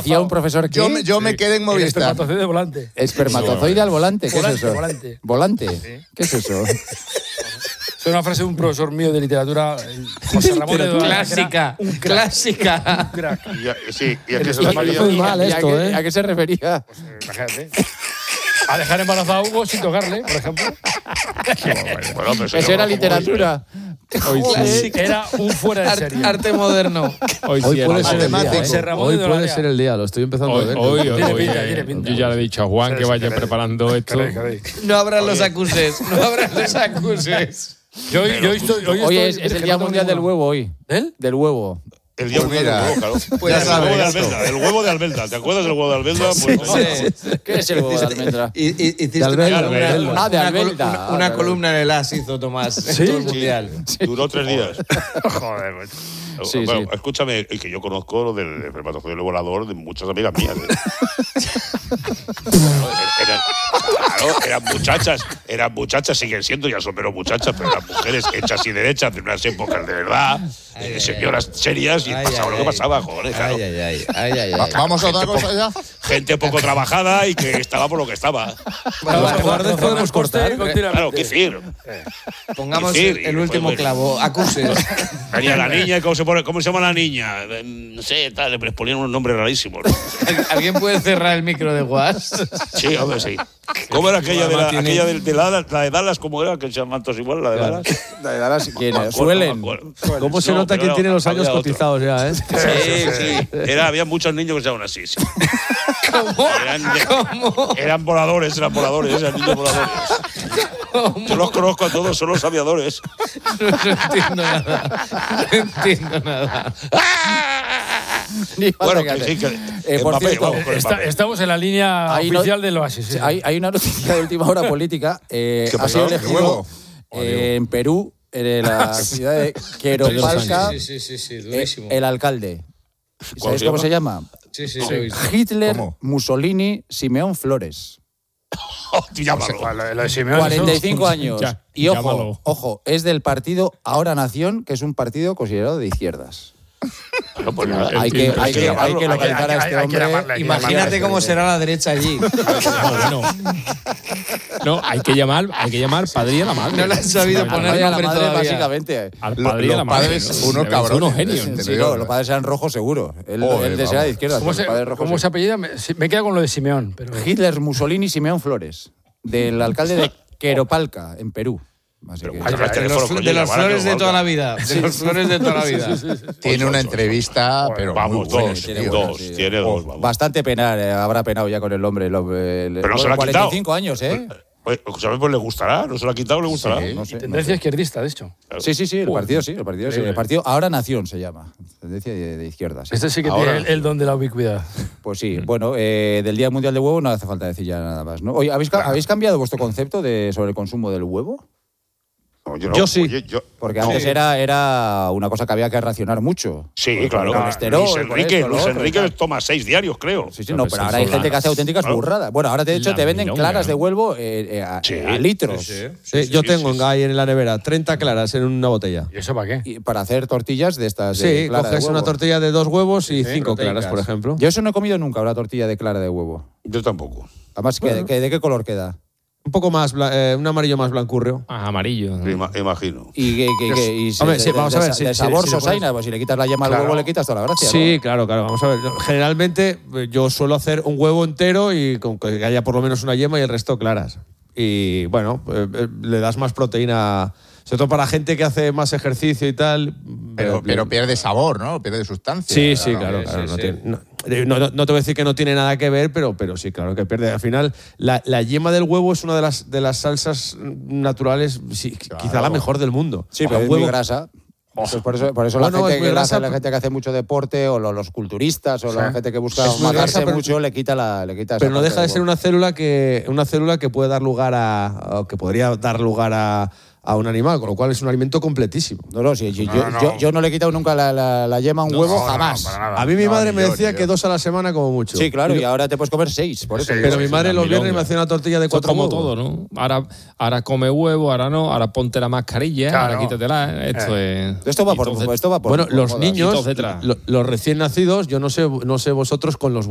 decía un profesor que... Yo me quedé en Movistar. Espermatozoide volante. Espermatozoide al volante, ¿qué es eso? Volante. ¿Volante? Sí. ¿Qué es eso? Es una frase de un profesor mío de literatura, José Ramón de Clásica. un crack. Clásica. Un crack. ¿Y a qué se refería? Muy mal esto, ¿eh? ¿A qué se refería? Imagínate. A dejar embarazado a Hugo sin tocarle, por ejemplo. Bueno, pero Eso era literatura. Era un fuera de serie. Arte moderno. Hoy puede ser el día, Matemático. ¿eh? Ramón Hoy de puede Dolaria. ser el día, lo estoy empezando a ver. Tiene pinta. Yo ya le he dicho a Juan que vaya preparando esto. No abran los acuses. No abran los acuses. Yo estoy. Oye, es el Día Mundial del Huevo hoy. ¿Del? Del huevo. El día mundial del huevo, claro. Ya El sabes huevo de esto. Albelda. El huevo de Albelda. ¿Te acuerdas del huevo de Albelda? Pues, ¿Qué es el huevo de almendra? Hiciste De Albelda, una columna- Albelda. Ah, de una Albelda. colu- una columna en el AS hizo Tomás en todo el mundial. Duró 3 días. Joder, macho. Sí, Bueno, sí. escúchame, que yo conozco lo del espermatozoide volador de muchas amigas mías. Eran muchachas, siguen siendo, ya son menos muchachas, pero eran mujeres hechas y derechas de unas épocas de verdad, señoras serias, y pasaba lo que pasaba, joder, claro. Vamos a otra cosa ya. Gente poco trabajada y que estaba por lo que estaba. Guardes podemos cortar. Claro, qué decir. Pongamos decir, el último pues, clavo. Acuses. Venía la niña, ¿cómo se llama la niña? No sé, tal, le ponían unos nombres rarísimos. ¿No? ¿Alguien puede cerrar el micro de Was? Sí, hombre, sí. ¿Cómo era aquella de la de Dallas? ¿Cómo era? Que se llaman todos igual, la de Dallas. La de Dallas, ¿quién es? Suelen. ¿Cómo se nota quién tiene los años cotizados ya, eh? Sí. Había muchos niños que se llamaban así. Sí. Eran voladores, eran niños voladores. Yo los conozco a todos, son los aviadores. No entiendo nada. No entiendo nada. Bueno, que sí, que por Mbappé, cierto, vamos con Mbappé. Estamos en la línea Ahí oficial del Oasis. Sí. Hay una noticia de última hora política. Ha pasó? sido ¿Qué elegido huevo? en Perú, en la ciudad de Queropalca, Sí, durísimo. el alcalde. ¿Cómo ¿Sabes se cómo llama? se llama? Sí, lo he visto. Hitler, ¿Cómo? Mussolini, Simeón Flores. Llámalo. Lo de Simeone, 45 años. Ya, Y llámalo. ojo, es del partido Ahora Nación, que es un partido considerado de izquierdas. Bueno, pues nada. Hay que localizar a este hombre. Imagínate cómo será la derecha allí. No, hay que llamar padre a la madre. No le han sabido poner Padre a la nombre madre, todavía. básicamente. Al padre y a la Los madre. padres, ¿no? unos Deben ser cabrones. unos genios. Te Sí, digo, no, los padres eran rojos seguro. Él Joder, de será de vamos. izquierda. ¿Cómo los padres rojos se sí. apellida? Me queda con lo de Simeón. Pero... Hitler, Mussolini, Simeón Flores. Del alcalde de Queropalca, en Perú. Así que- De los flores de toda la vida. De los flores de toda la vida. Tiene una entrevista, pero Vamos, muy buena, dos, tío. tiene dos, vamos. Bastante penar, habrá penado ya con el hombre. Pero no se lo ha 45 años, ¿eh? Pues, ¿sabes? Pues le gustará, no se lo ha quitado, le gustará. Sí. No sé. Tendencia izquierdista, de hecho. Sí, el partido sí. El partido Ahora Nación se llama. Tendencia de izquierda. Sí. Este sí que Ahora- tiene el don de la ubicuidad. Pues sí. Bueno, del Día Mundial del Huevo no hace falta decir ya nada más, ¿no? Oye, ¿habéis cambiado vuestro concepto sobre el consumo del huevo? No, no. Yo sí. Oye, Porque antes era una cosa que había que racionar mucho. Sí, Con claro. el colesterol, Luis con Enrique, esto, lo Luis otro y Enrique tal. toma 6 diarios, creo. Sí, no, pero ahora hay gente que hace auténticas burradas. Bueno, ahora de hecho La te venden milonga. claras de huevo Sí. a litros. Yo tengo ahí en la nevera 30 claras en una botella. ¿Y eso para qué? Y para hacer tortillas de estas. de Sí, clara de coges huevo. una tortilla de 2 huevos y 5 proteicas. claras, por ejemplo. Yo eso no he comido nunca, una tortilla de clara de huevo. Yo tampoco. Además, ¿de qué color queda? Un poco más, un amarillo más blancurrio. Ah, amarillo. Imagino. Y Hombre, sí, vamos a ver, de sí, sabor sí, sí, sosaina, pues si le quitas la yema al huevo le quitas toda la gracia. Sí, ¿no? claro. Vamos a ver. Generalmente yo suelo hacer un huevo entero y con que haya por lo menos una yema y el resto claras. Y bueno, le das más proteína, sobre todo para gente que hace más ejercicio y tal. Pero pierde sabor, ¿no? Pierde sustancia. Sí, claro. No te voy a decir que no tiene nada que ver, pero sí, claro que pierde. Al final, la yema del huevo es una de las salsas naturales, sí, quizá la mejor del mundo. Sí, O sea, pero un es huevo- muy grasa. Pues por eso No, la, gente es muy que grasa, la gente que hace mucho deporte o los culturistas o la gente que busca Es muy matarse grasa, pero- mucho le quita esa Pero no parte deja de del ser huevo. una célula que puede dar lugar o que podría dar lugar a un animal, con lo cual es un alimento completísimo. No, sí, yo no le he quitado nunca la yema a un huevo, jamás. A mí mi madre me decía que 2 a la semana como mucho. Sí, claro, y ahora te puedes comer 6. Por eso. Pero mi madre los viernes milonga. me hacía una tortilla de Esto es 4 como huevos. todo, ¿no? Ahora come huevo, ahora no, ahora ponte la mascarilla, Claro. ahora quítatela. Esto es. Esto va por Entonces, modas. Bueno, los modas. niños, etcétera. los recién nacidos, yo no sé vosotros con los